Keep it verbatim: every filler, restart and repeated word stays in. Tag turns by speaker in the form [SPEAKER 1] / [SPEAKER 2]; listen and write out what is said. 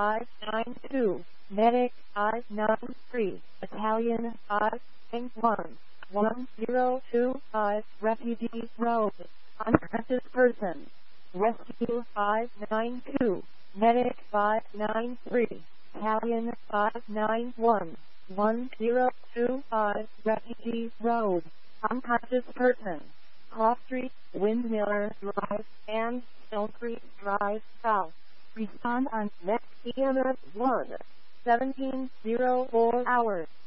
[SPEAKER 1] five nine two, Medic five nine three, Italian five nine one, one zero two five, Refugee Road, unconscious person. Rescue five nine two, Medic five nine three, Italian five nine one, one zero two five, Refugee Road, unconscious person. Cross Street, Windmiller Drive, and Stone Creek Drive South. Respond on next E M S one, seventeen oh four hours.